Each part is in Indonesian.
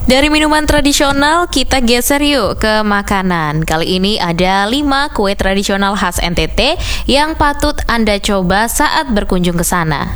Dari minuman tradisional kita geser yuk ke makanan. Kali ini ada 5 kue tradisional khas NTT yang patut Anda coba saat berkunjung ke sana.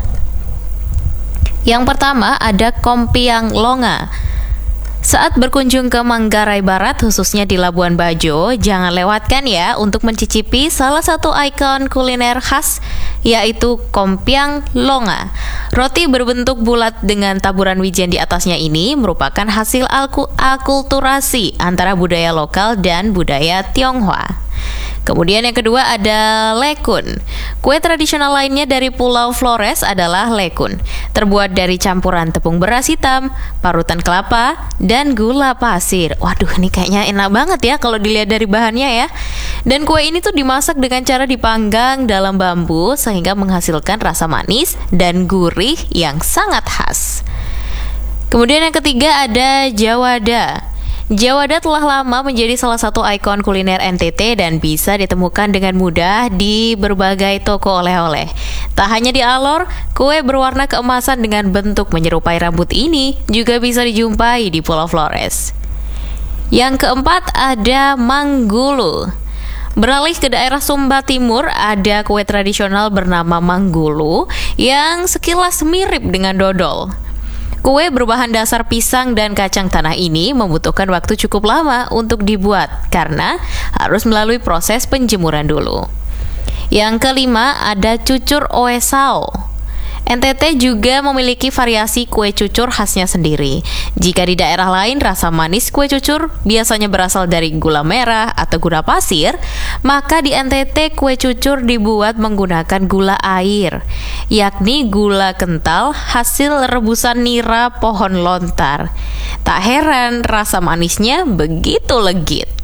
Yang pertama ada Kompiang Longa. Saat berkunjung ke Manggarai Barat, khususnya di Labuan Bajo, jangan lewatkan ya untuk mencicipi salah satu ikon kuliner khas, yaitu Kompiang Longa. Roti berbentuk bulat dengan taburan wijen di atasnya ini merupakan hasil akulturasi antara budaya lokal dan budaya Tionghoa. Kemudian yang kedua ada lekun. Kue tradisional lainnya dari Pulau Flores adalah lekun. Terbuat dari campuran tepung beras hitam, parutan kelapa, dan gula pasir. Waduh, ini kayaknya enak banget ya kalau dilihat dari bahannya ya. Dan kue ini tuh dimasak dengan cara dipanggang dalam bambu sehingga menghasilkan rasa manis dan gurih yang sangat khas. Kemudian yang ketiga ada Jawada. Jawada telah lama menjadi salah satu ikon kuliner NTT dan bisa ditemukan dengan mudah di berbagai toko oleh-oleh. Tak hanya di Alor, kue berwarna keemasan dengan bentuk menyerupai rambut ini juga bisa dijumpai di Pulau Flores. Yang keempat ada Manggulu. Beralih ke daerah Sumba Timur, ada kue tradisional bernama Manggulu yang sekilas mirip dengan dodol. Kue berbahan dasar pisang dan kacang tanah ini membutuhkan waktu cukup lama untuk dibuat karena harus melalui proses penjemuran dulu. Yang kelima ada cucur oesao. NTT juga memiliki variasi kue cucur khasnya sendiri. Jika di daerah lain rasa manis kue cucur biasanya berasal dari gula merah atau gula pasir, maka di NTT kue cucur dibuat menggunakan gula air, yakni gula kental hasil rebusan nira pohon lontar. Tak heran rasa manisnya begitu legit.